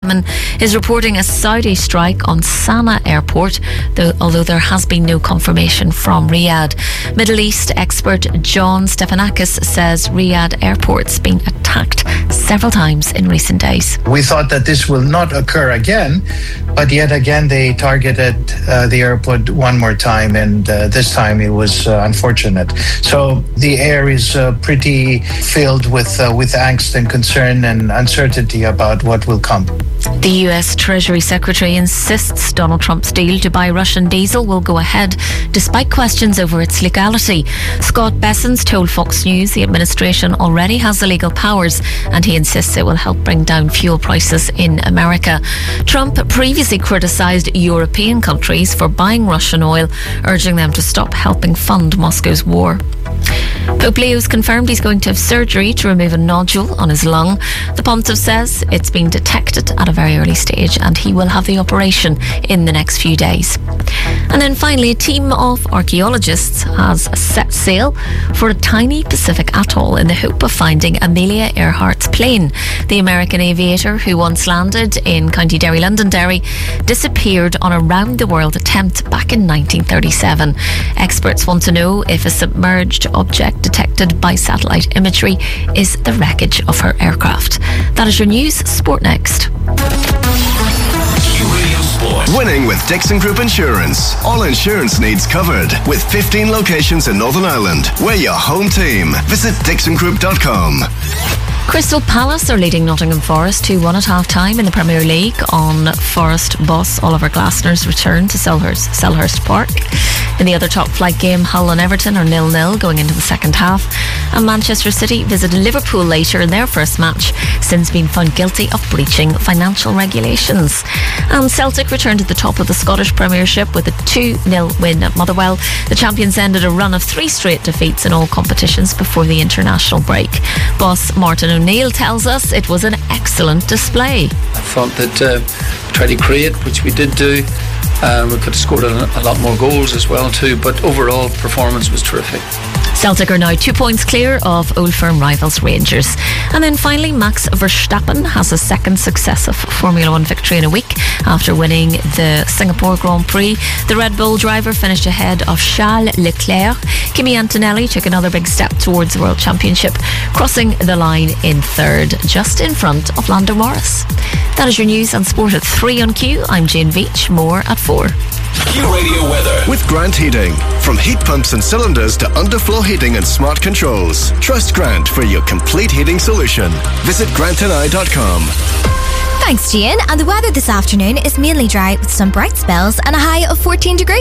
Yemen is reporting a Saudi strike on Sana'a airport, although there has been no confirmation from Riyadh. Middle East expert John Stefanakis says Riyadh airport's been attacked several times in recent days. We thought that this will not occur again, but yet again they targeted the airport one more time, and this time it was unfortunate. So the air is pretty filled with angst and concern and uncertainty about what will come. The US Treasury Secretary insists Donald Trump's deal to buy Russian diesel will go ahead despite questions over its legality. Scott Bessent told Fox News the administration already has the legal powers, and he insists it will help bring down fuel prices in America. Trump previously criticised European countries for buying Russian oil, urging them to stop helping fund Moscow's war. Pope Leo's confirmed he's going to have surgery to remove a nodule on his lung. The Pontiff says it's been detected at a very early stage and he will have the operation in the next few days. And then finally, a team of archaeologists has set sail for a tiny Pacific atoll in the hope of finding Amelia Earhart's plane. The American aviator, who once landed in County Derry, Londonderry, disappeared on a round-the-world attempt back in 1937. Experts want to know if a submerged object detected by satellite imagery is the wreckage of her aircraft. That is your news. Sport next. Winning with Dixon Group Insurance. All insurance needs covered. With 15 locations in Northern Ireland. We're your home team. Visit dixongroup.com. Crystal Palace are leading Nottingham Forest 2-1 at half-time in the Premier League on Forest boss Oliver Glasner's return to Selhurst Park. In the other top-flight game, Hull and Everton are 0-0 going into the second half. And Manchester City visited Liverpool later in their first match since being found guilty of breaching financial regulations. And Celtic returned to the top of the Scottish Premiership with a 2-0 win at Motherwell. The champions ended a run of 3 straight defeats in all competitions before the international break. Boss Martin O'Neill tells us it was an excellent display. I thought that we tried to create, which we did do. We could have scored a lot more goals as well too, but overall performance was terrific. Celtic are now 2 points clear of Old Firm rivals Rangers. And then finally, Max Verstappen has a second successive Formula 1 victory in a week after winning the Singapore Grand Prix. The Red Bull driver finished ahead of Charles Leclerc. Kimi Antonelli took another big step towards the World Championship, crossing the line in third, just in front of Lando Norris. That is your news and sport at 3 on Q. I'm Jane Veach. More at 4. Q Radio weather with Grant Heating. From heat pumps and cylinders to underfloor heating and smart controls. Trust Grant for your complete heating solution. Visit grantandI.com. Thanks, Jane. And the weather this afternoon is mainly dry with some bright spells and a high of 14 degrees.